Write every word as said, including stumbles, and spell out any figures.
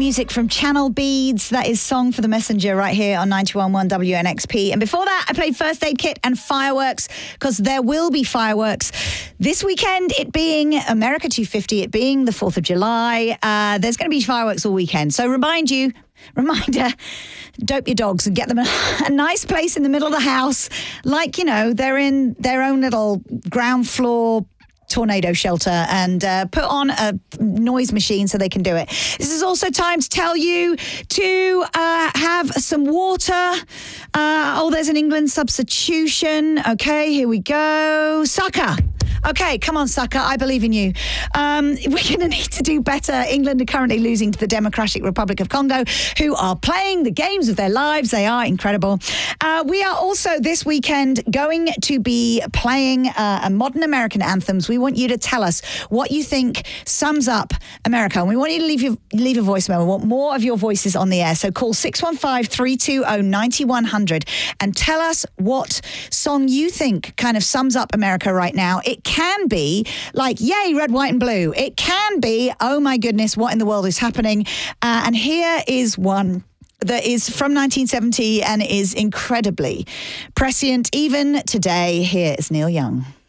music from Channel Beads. That is Song for the Messenger right here on ninety-one point one W N X P. And before that, I played First Aid Kit and Fireworks, because there will be fireworks this weekend, it being America two fifty, it being the fourth of July. Uh, there's going to be fireworks all weekend. So remind you, reminder, dope your dogs and get them a, a nice place in the middle of the house. Like, you know, they're in their own little ground floor tornado shelter, and uh, put on a noise machine so they can do it. This is also time to tell you to uh, have some water. Uh, oh, there's an England substitution. Okay, here we go. Saka. Okay, come on, Saka. I believe in you. Um, we're going to need to do better. England are currently losing to the Democratic Republic of Congo, who are playing the games of their lives. They are incredible. Uh, we are also this weekend going to be playing uh, a modern American anthems. We want you to tell us what you think sums up America. And we want you to leave your leave a voicemail. We want more of your voices on the air. So call six one five, three two zero, nine one zero zero and tell us what song you think kind of sums up America right now. It can be like, yay, red, white and blue. It can be, oh my goodness, what in the world is happening? Uh, and here is one that is from nineteen seventy and is incredibly prescient even today. Here is Neil Young.